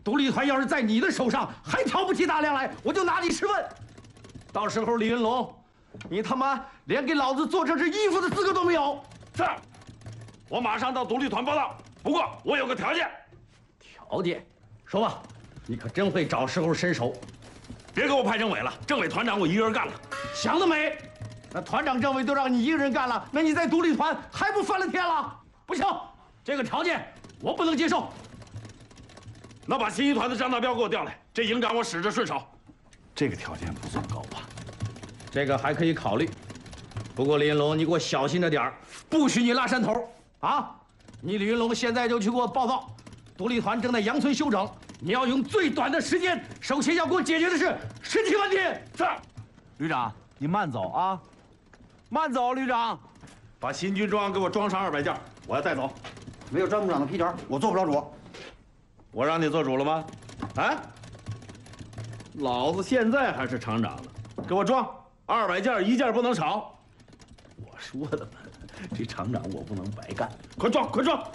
独立团要是在你的手上还挑不起大梁来，我就拿你试问。到时候李云龙，你他妈连给老子做这身衣服的资格都没有！ 是，我马上到独立团报道。不过我有个条件。 条件？说吧，你可真会找时候伸手。 别给我派政委了，政委团长我一个人干了。 想得美！那团长、政委都让你一个人干了，那你在独立团还不翻了天了？不行，这个条件我不能接受。 那把新一团的张大彪给我调来，这营长我使着顺手。 这个条件不算高吧？这个还可以考虑。不过李云龙，你给我小心着点儿，不许你拉山头啊！你李云龙现在就去给我报告，独立团正在杨村休整，你要用最短的时间，首先要给我解决的是尸体问题。 是， 旅长，你慢走啊，慢走，旅长。 把新军装给我装上200件，我要带走。 没有张部长的批条，我做不了主。 我让你做主了吗？啊！老子现在还是厂长呢，给我装200件，1件不能少。 我说的嘛，这厂长我不能白干， 快装，快装！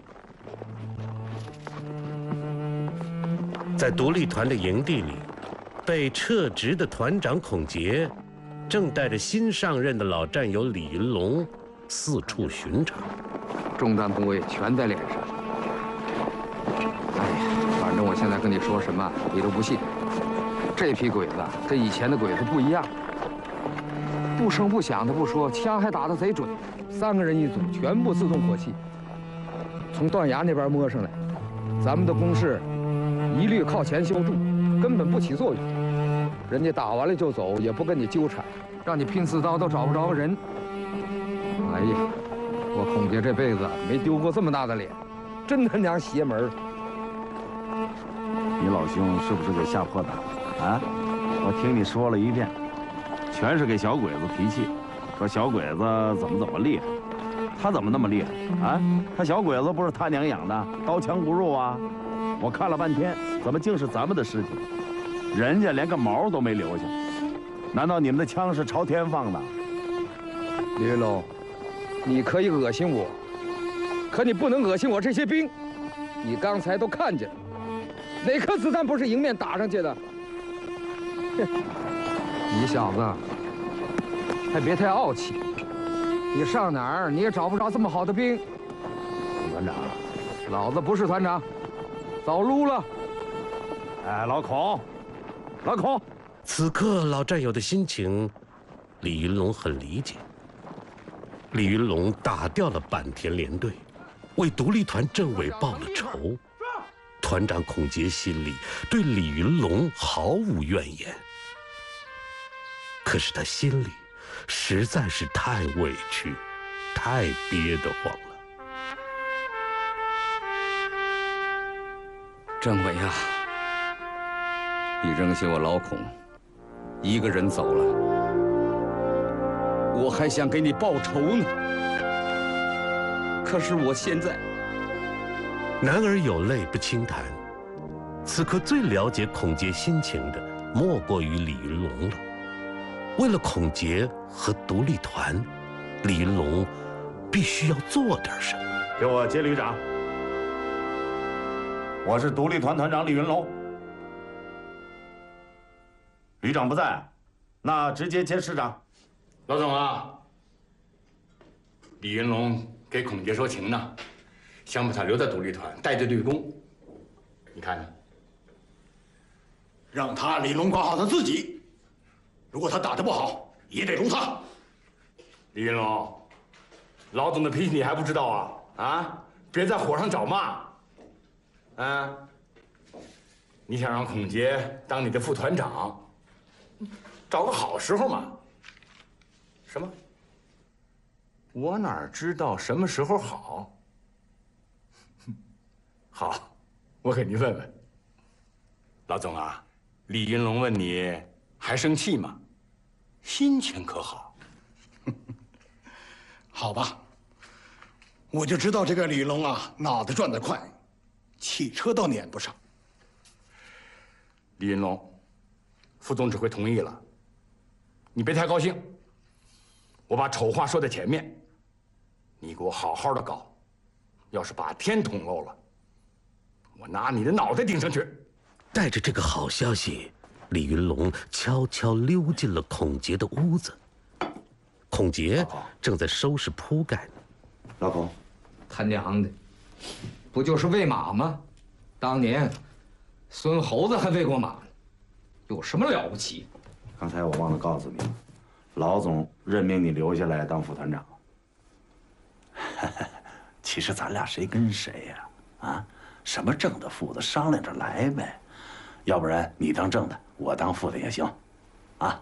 在独立团的营地里，被撤职的团长孔杰，正带着新上任的老战友李云龙四处巡查， 中弹部位全在脸上。哎呀，反正我现在跟你说什么，你都不信。这批鬼子跟以前的鬼子不一样，不声不响的不说，枪还打得贼准。3个人一组，全部自动火器，从断崖那边摸上来。咱们的攻势一律靠前修筑，根本不起作用。人家打完了就走，也不跟你纠缠，让你拼刺刀都找不着个人。哎呀，我孔杰这辈子没丢过这么大的脸，真他娘邪门！ 你老兄是不是给吓破胆了啊？我听你说了一遍，全是给小鬼子提气，说小鬼子怎么厉害，他怎么那么厉害啊？他小鬼子不是他娘养的，刀枪不入啊！我看了半天，怎么竟是咱们的尸体？人家连个毛都没留下，难道你们的枪是朝天放的？ 李云龙，你可以恶心我，可你不能恶心我这些兵。你刚才都看见了，哪颗子弹不是迎面打上去的？哼，你小子还别太傲气，你上哪儿你也找不着这么好的兵。 团长， 老子不是团长，早撸了。 哎，老孔，老孔。 此刻老战友的心情，李云龙很理解。李云龙打掉了坂田联队，为独立团政委报了仇。团长孔杰心里对李云龙毫无怨言，可是他心里实在是太委屈，太憋得慌了。 政委啊，你扔下我老孔一个人走了，我还想给你报仇呢。可是我现在…… 男儿有泪不轻弹，此刻最了解孔杰心情的，莫过于李云龙了。为了孔杰和独立团，李云龙必须要做点什么。 给我接旅长。我是独立团团长李云龙。旅长不在，那直接接师长。 老总啊，李云龙给孔杰说情呢，想把他留在独立团，带队对攻。你看呢？ 让他李龙管好他自己，如果他打得不好，也得撸他。 李云龙，老总的脾气你还不知道啊？啊，别在火上找骂。啊，你想让孔杰当你的副团长，找个好时候嘛。什么？我哪知道什么时候好？好，我给您问问。老总啊，李云龙问你还生气吗？心情可好？ 好吧，我就知道这个李龙啊，脑子转得快，汽车都撵不上。 李云龙，副总指挥同意了，你别太高兴。我把丑话说在前面，你给我好好的搞，要是把天捅漏了，我拿你的脑袋顶上去。 带着这个好消息，李云龙悄悄溜进了孔杰的屋子。孔杰正在收拾铺盖呢。 老孔， 他娘的，不就是喂马吗？当年孙猴子还喂过马呢，有什么了不起？ 刚才我忘了告诉你了，老总任命你留下来当副团长。其实咱俩谁跟谁呀？啊，什么正的副的商量着来呗，要不然你当正的，我当副的也行，啊。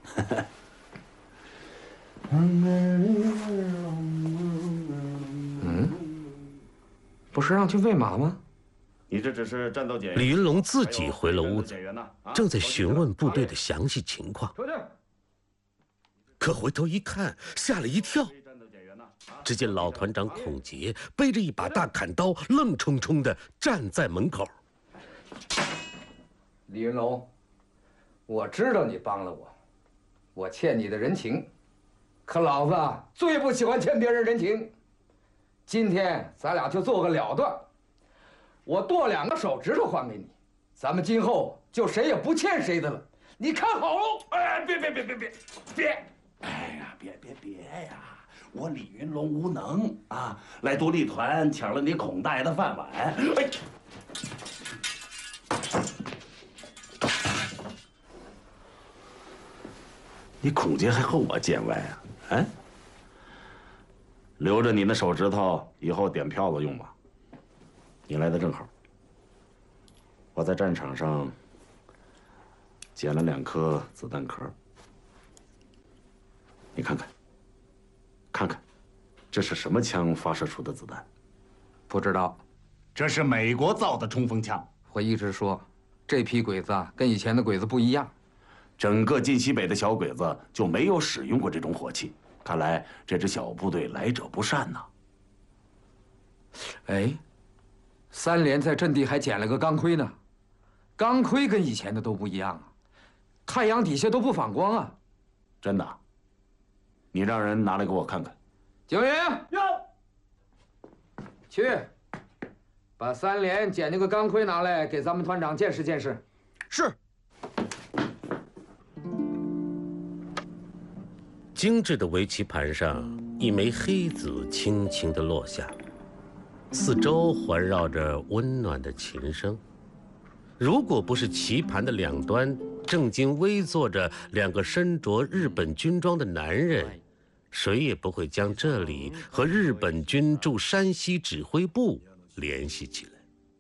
不是让去喂马吗？ 你这只是战斗检验。 李云龙自己回了屋子，正在询问部队的详细情况。可回头一看，吓了一跳。只见老团长孔杰背着一把大砍刀，愣冲冲地站在门口。 李云龙，我知道你帮了我，我欠你的人情，可老子最不喜欢欠别人人情。今天咱俩就做个了断，我剁2个手指头还给你，咱们今后就谁也不欠谁的了。你看好喽！哎，别！ 哎呀，别呀！我李云龙无能啊，来独立团抢了你孔大爷的饭碗。哎，你孔杰还和我见外啊？哎，留着你那手指头，以后点票子用吧。你来的正好，我在战场上捡了2颗子弹壳，你看看，这是什么枪发射出的子弹？ 不知道， 这是美国造的冲锋枪。 我一直说，这批鬼子跟以前的鬼子不一样。 整个晋西北的小鬼子就没有使用过这种火器，看来这支小部队来者不善呐。 哎，3连在阵地还捡了个钢盔呢，钢盔跟以前的都不一样啊，太阳底下都不反光啊。 真的？你让人拿来给我看看。 警员，去，把3连捡那个钢盔拿来，给咱们团长见识见识。 是。 精致的围棋盘上，一枚黑子轻轻地落下，四周环绕着温暖的琴声。如果不是棋盘的两端正襟危坐着2个身着日本军装的男人，谁也不会将这里和日本军驻山西指挥部联系起来。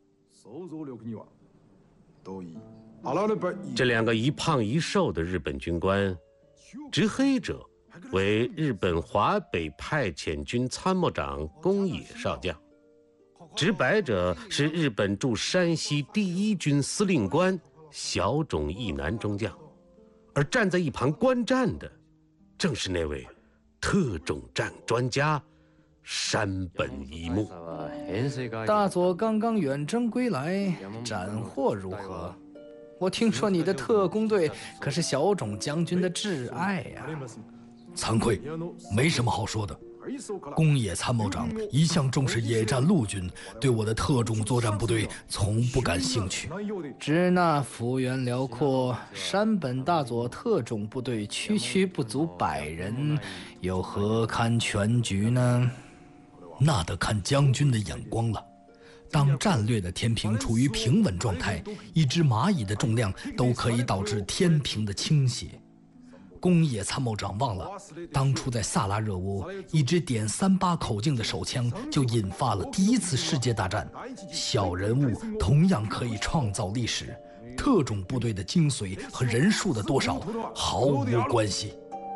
这2个一胖一瘦的日本军官，执黑者为日本华北派遣军参谋长宫野少将，执白者是日本驻山西第1军司令官小冢义男中将，而站在一旁观战的，正是那位特种战专家山本一木。 大佐刚刚远征归来，斩获如何？我听说你的特工队可是小冢将军的挚爱呀。 惭愧，没什么好说的。宫野参谋长一向重视野战陆军，对我的特种作战部队从不感兴趣。 支那幅员辽阔，山本大佐特种部队区不足100人，又何堪全局呢？ 那得看将军的眼光了。当战略的天平处于平稳状态，一只蚂蚁的重量都可以导致天平的倾斜。宫野参谋长忘了，当初在萨拉热窝，一支点38口径的手枪就引发了第1次世界大战。小人物同样可以创造历史，特种部队的精髓和人数的多少毫无关系。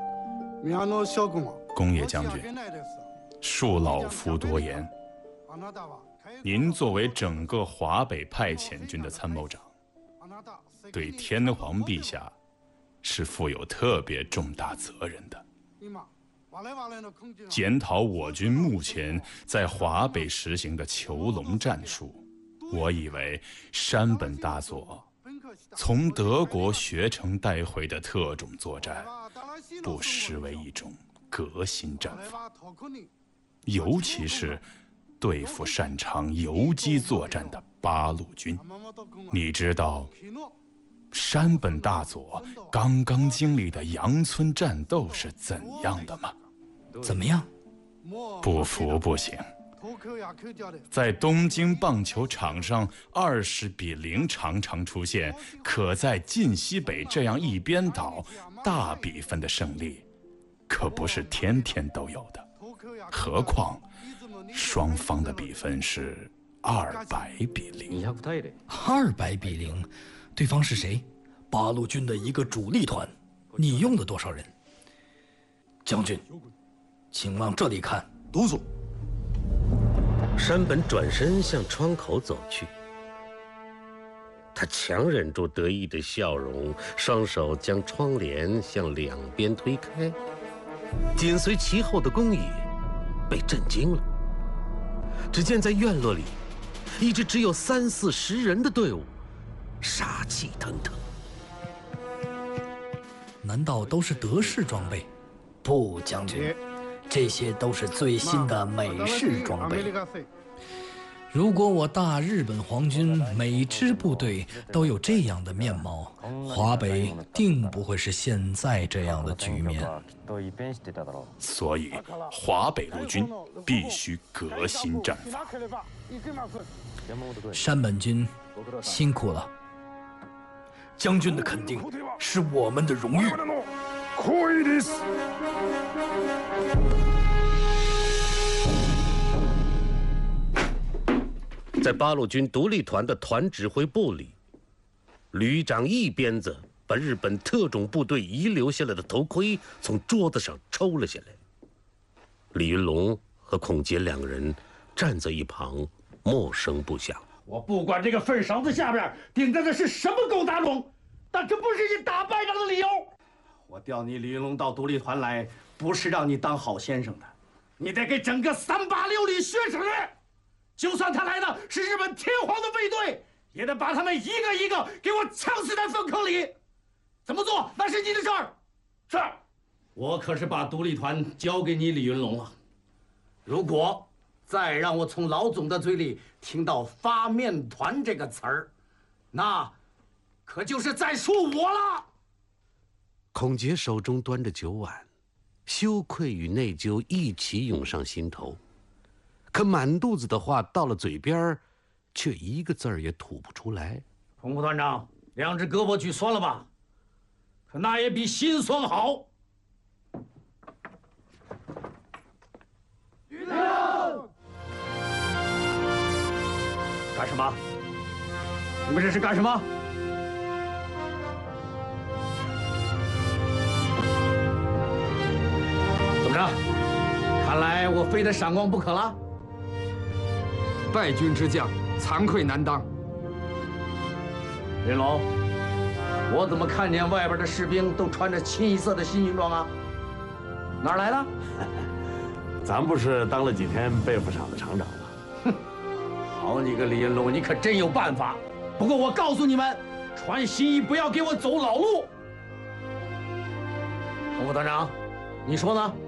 宫野将军，恕老夫多言。您作为整个华北派遣军的参谋长，对天皇陛下是负有特别重大责任的。检讨我军目前在华北实行的囚笼战术，我以为山本大佐从德国学成带回的特种作战，不失为一种革新战法。尤其是对付擅长游击作战的八路军。你知道山本大佐刚刚经历的阳村战斗是怎样的吗？ 怎么样？ 不服不行。在东京棒球场上，20-0常常出现，可在晋西北这样一边倒、大比分的胜利，可不是天天都有的。何况双方的比分是200-0。 200-0，对方是谁？八路军的一个主力团。你用了多少人？将军，请往这里看。 都走。 山本转身向窗口走去，他强忍住得意的笑容，双手将窗帘向两边推开。紧随其后的宫野被震惊了。只见在院落里，一支只有30-40人的队伍，杀气腾腾。 难道都是德式装备？不，将军，这些都是最新的美式装备。如果我大日本皇军每支部队都有这样的面貌，华北定不会是现在这样的局面。 所以，华北陆军必须革新战法。 山本军辛苦了，将军的肯定是我们的荣誉。 在八路军独立团的团指挥部里，旅长一鞭子把日本特种部队遗留下来的头盔从桌子上抽了下来。李云龙和孔杰两个人站在一旁，默声不响。 我不管这个粪勺子下边顶着的是什么狗杂种，但这不是你打败仗的理由。我调你李云龙到独立团来，不是让你当好先生的，你得给整个386旅血耻。就算他来的是日本天皇的卫队，也得把他们一个一个给我呛死在粪坑里。怎么做那是你的事儿。是，我可是把独立团交给你李云龙了。如果再让我从老总的嘴里听到“发面团”这个词儿，那可就是在说我了。 孔杰手中端着酒碗，羞愧与内疚一起涌上心头。可满肚子的话到了嘴边，却一个字儿也吐不出来。 洪副团长，2只胳膊举酸了吧？可那也比心酸好。干什么？你们这是干什么？怎么着？看来我非得闪光不可了。 败军之将，惭愧难当。 云龙，我怎么看见外边的士兵都穿着清一色的新军装啊？哪儿来的？ 咱不是当了几天被服厂的厂长吗？ 哼，好你个李云龙，你可真有办法。不过我告诉你们，穿新衣不要给我走老路。洪副团长，你说呢？